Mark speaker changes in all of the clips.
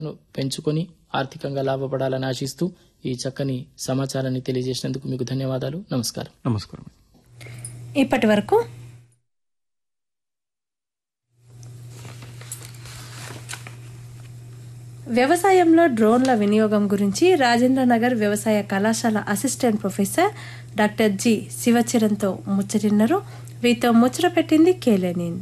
Speaker 1: పెంచుకొని ఆర్థికంగా లాభపడాలని ఆశిస్తూ ఈ చక్కని సమాచారాన్ని తెలియజేసినందుకు మీకు ధన్యవాదాలు. నమస్కారం.
Speaker 2: నమస్కారం.
Speaker 3: ఇప్పటి వరకు వ్యవసాయంలో డ్రోన్ల వినియోగం గురించి రాజేంద్రనగర్ వ్యవసాయ కళాశాల అసిస్టెంట్ ప్రొఫెసర్ డాక్టర్ జి శివచరణ్తో ముచ్చటిన్నారు. వీరితో ముచ్చట పెట్టింది కేలెనిన్.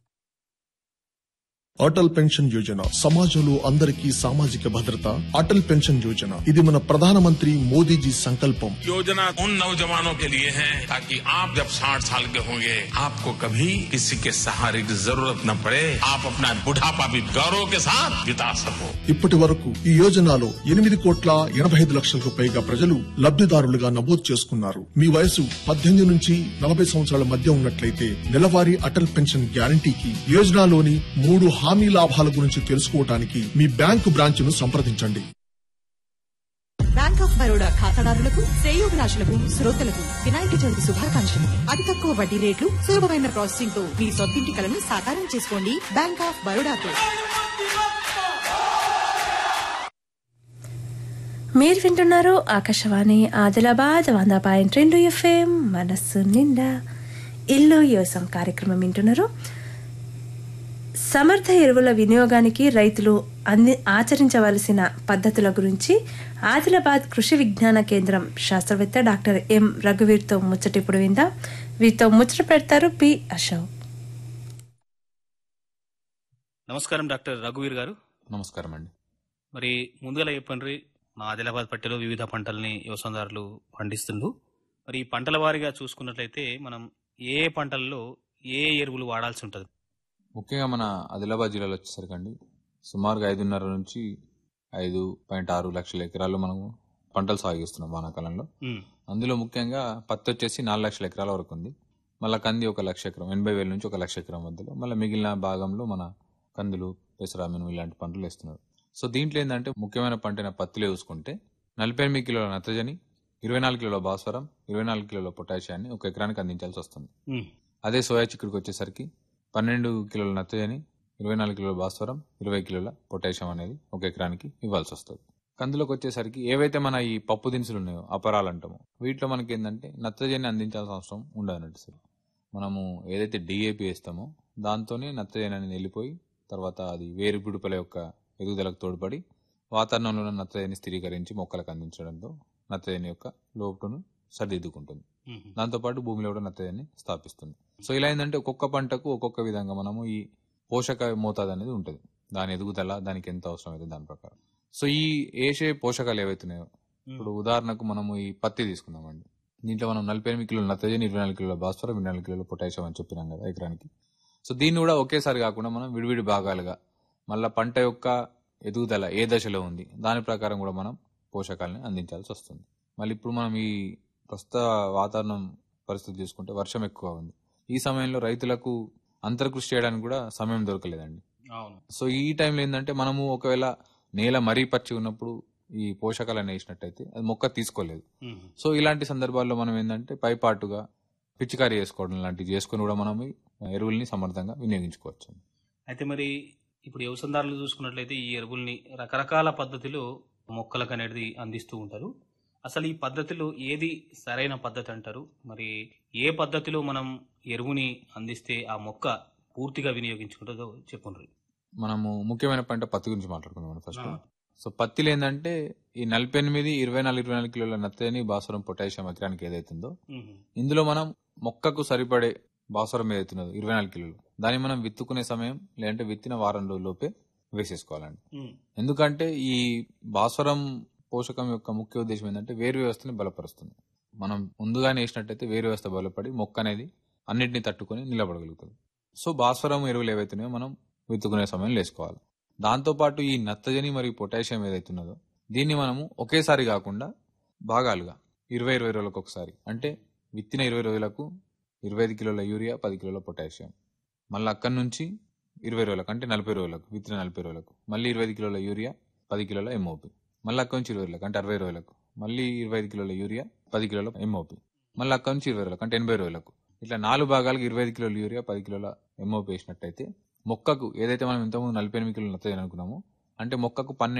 Speaker 4: అటల్ పెన్షన్ యోజన సమాజంలో అందరికీ సామాజిక భద్రత. అటల్ పెన్షన్ యోజన ఇది మన ప్రధానమంత్రి మోదీజీ సంకల్పం.
Speaker 5: योजना उन नौजवानों के लिए है ताकि आप जब 60 साल के होंगे आपको कभी किसी के सहारे की जरूरत न पड़े. आप अपना बुढ़ापा भी गौरव के साथ बिता सको.
Speaker 4: ఇప్పటి వరకు ఈ యోజనలో 8,85,00,000కు పైగా ప్రజలు లబ్ధిదారులుగా నమోదు చేసుకున్నారు. మీ వయసు 18 నుంచి 40 సంవత్సరాల మధ్య ఉన్నట్లయితే నెలవారీ అటల్ పెన్షన్ గ్యారంటీకి యోజనలోని 3 హామీ లాభాల గురించి తెలుసుకోవడానికి మీ బ్యాంకు బ్రాంచ్ ను సంప్రదించండి.
Speaker 6: బ్యాంక్ ఆఫ్ బరోడా ఖాతాదారులకు, శ్రేయోభిలాషులకు, శ్రోతలకు వినాయక చవితి శుభాకాంక్షలు. అతి తక్కువ వడ్డీ రేట్లు, సులభమైన ప్రాసెసింగ్ తో మీ సొంతింటి కలను సాకారం చేసుకోండి. Bank of బరోడాతో.
Speaker 3: మీరు వింటున్నారు ఆకాశవాణి ఆదిలాబాద్ 100.2 FM మనస్సు నిండా ఇల్లు యోసం కార్యక్రమం వింటున్నారు. సమర్థ ఎరువుల వినియోగానికి రైతులు ఆచరించవలసిన పద్ధతుల గురించి ఆదిలాబాద్ కృషి విజ్ఞాన కేంద్రం శాస్త్రవేత్త డాక్టర్ ఎం రఘువీర్తో ముచ్చటిప్పుడు విందాం. వీరితో ముచ్చట పెడతారు పి అశోక్.
Speaker 7: నమస్కారం డాక్టర్ రఘువీర్ గారు.
Speaker 2: నమస్కారం అండి.
Speaker 7: మరి ముందుగా చెప్పండి, మా ఆదిలాబాద్ పట్టెలో వివిధ పంటల్ని వ్యవసాయదారులు పండిస్తుండ్రు. మరి ఈ పంటల వారీగా చూసుకున్నట్లయితే మనం ఏ పంటల్లో ఏ ఎరువులు వాడాల్సి ఉంటుంది?
Speaker 2: ముఖ్యంగా మన ఆదిలాబాద్ జిల్లాలో వచ్చేసరికి అండి సుమారుగా 5.5 నుంచి 5.6 లక్షల ఎకరాల్లో మనము పంటలు సాగు చేస్తున్నాం వానాకాలంలో. అందులో ముఖ్యంగా పత్తి వచ్చేసి 4 లక్షల ఎకరాల వరకు ఉంది. మళ్ళీ కంది 1 లక్ష ఎకరం, 80,000 నుంచి 1 లక్ష ఎకరం మధ్యలో. మళ్ళీ మిగిలిన భాగంలో మన కందులు, పెసర, మినుము ఇలాంటి పంటలు వేస్తున్నారు. సో దీంట్లో ఏంటంటే ముఖ్యమైన పంటైన పత్తిలో చూసుకుంటే 48 కిలోల నత్రజని, 24 కిలోల భాస్వరం, 24 కిలోల పొటాషియాన్ని 1 ఎకరానికి అందించాల్సి వస్తుంది. అదే సోయా చిక్కుడుకి వచ్చేసరికి 12 కిలోల నత్రజని, 24 కిలోల భాస్వరం, 20 కిలోల పొటాషియం అనేది 1 ఎకరానికి ఇవ్వాల్సి వస్తుంది. కందులోకి వచ్చేసరికి ఏవైతే మన ఈ పప్పు దినుసులు ఉన్నాయో అపరాలు అంటామో వీటిలో మనకి ఏంటంటే నత్రజని అందించాల్సిన అవసరం ఉండదన్నట్టు సార్. మనము ఏదైతే డిఏపి వేస్తామో దాంతోనే నత్రజని అనేది వెళ్ళిపోయి తర్వాత అది వేరు పిడుపల యొక్క ఎదుగుదలకు తోడ్పడి వాతావరణంలో ఉన్న నత్రజని స్థిరీకరించి మొక్కలకు అందించడంతో నత్రజని యొక్క లోటును సరిదిద్దుకుంటుంది. దాంతోపాటు భూమిలో కూడా నత్రజని స్థాపిస్తుంది. సో ఇలా ఏంటంటే ఒక్కొక్క పంటకు ఒక్కొక్క విధంగా మనము ఈ పోషక మోతాదు అనేది ఉంటుంది. దాని ఎదుగుదల దానికి ఎంత అవసరం అయితే దాని ప్రకారం. సో ఈ ఏసే పోషకాలు ఏవైతున్నాయో ఇప్పుడు ఉదాహరణకు మనము ఈ పత్తి తీసుకుందామండి. దీంట్లో మనం 48 కిలోల నత్రజని, 24 కిలోల భాస్వరం, 24 కిలోల పొటాషియం అని చెప్పినాం కదా ఎకరానికి. సో దీన్ని కూడా ఒకేసారి కాకుండా మనం విడివిడి భాగాలుగా మళ్ళీ పంట యొక్క ఎదుగుదల ఏ దశలో ఉంది దాని ప్రకారం కూడా మనం పోషకాలని అందించాల్సి వస్తుంది. మళ్ళీ ఇప్పుడు మనం ఈ ప్రస్తుత వాతావరణం పరిస్థితి చూసుకుంటే వర్షం ఎక్కువ ఉంది. ఈ సమయంలో రైతులకు అంతర్కృషి చేయడానికి కూడా సమయం దొరకలేదండి. సో ఈ టైంలో ఏంటంటే మనము ఒకవేళ నేల మరీ పచ్చి ఉన్నప్పుడు ఈ పోషకాలను వేసినట్టయితే అది మొక్క తీసుకోలేదు. సో ఇలాంటి సందర్భాల్లో మనం ఏంటంటే పైపాటుగా పిచికారీ చేసుకోవడం లాంటివి చేసుకుని కూడా మనం ఎరువుల్ని సమర్థంగా వినియోగించుకోవచ్చు.
Speaker 7: అయితే మరి ఇప్పుడు వ్యవసాయదారులు చూసుకున్నట్లయితే ఈ ఎరువుల్ని రకరకాల పద్ధతిలో మొక్కలకు అనేది అందిస్తూ ఉంటారు. అసలు ఈ పద్ధతిలో ఏది సరైన పద్ధతి అంటారు? మరి ఏ పద్ధతిలో మనం ఎరువుని అందిస్తే ఆ మొక్క పూర్తిగా వినియోగించుకుంటుందో చెప్పండి.
Speaker 2: మనము ముఖ్యమైన పంట పత్తి గురించి మాట్లాడుకుందాం ఫస్ట్. సో పత్తిలో ఏంటంటే ఈ 48, 24 కిలోల నత్రజని, భాస్వరం, పొటాషియం ఎకరానికి ఏదైతుందో ఇందులో మనం మొక్కకు సరిపడే భాస్వరం ఏదైతున్నదో 24 కిలోలు దాన్ని మనం విత్తుకునే సమయం లేదంటే విత్తిన వారం రోజుల్లోపే వేసేసుకోవాలండి. ఎందుకంటే ఈ భాస్వరం పోషకం యొక్క ముఖ్య ఉద్దేశం ఏంటంటే వేరు వ్యవస్థని బలపరుస్తుంది. మనం ముందుగానే వేసినట్టయితే వేరు వ్యవస్థ బలపడి మొక్క అనేది అన్నిటిని తట్టుకొని నిలబడగలుగుతుంది. సో భాస్వరం ఎరువులు ఏవైతున్నాయో మనం విత్తుకునే సమయంలో వేసుకోవాలి. దాంతోపాటు ఈ నత్రజని మరియు పొటాషియం ఏదైతున్నదో దీన్ని మనము ఒకేసారి కాకుండా భాగాలుగా 20 రోజులకు ఒకసారి, అంటే విత్తిన 20 రోజులకు 25 కిలోల యూరియా, 10 కిలోల పొటాషియం, మళ్ళీ అక్కడి నుంచి 20 రోజులకు అంటే 40 రోజులకు విత్తిన 40 రోజులకు మళ్ళీ 25 కిలోల యూరియా, 10 కిలోల ఎంఓపి, మళ్ళీ అక్కడి నుంచి 20 రోజులకు అంటే 60 రోజులకు మళ్ళీ 25 కిలోల యూరియా, 10 కిలోల ఎంఓపి, మళ్ళీ అక్కడి నుంచి 20 రోజులకు అంటే 80 రోజులకు ఇట్లా 4 భాగాలకు 25 కిలోల యూరియా, 10 కిలోల ఎంఓపి వేసినట్టయితే మొక్కకు ఏదైతే మనం ఇంతకుముందు 48 కిలోల నత్రజని అనుకున్నామో అంటే మొక్కకు